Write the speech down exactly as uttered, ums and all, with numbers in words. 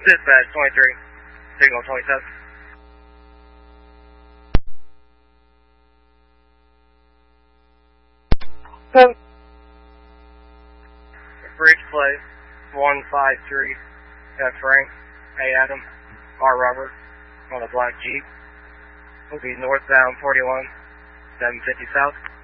Dispatch twenty-three, signal twenty-seven. Seven. Bridge plate one five three, F Frank, A Adam, R Robert, on a black Jeep. Will be northbound forty-one, seven fifty south.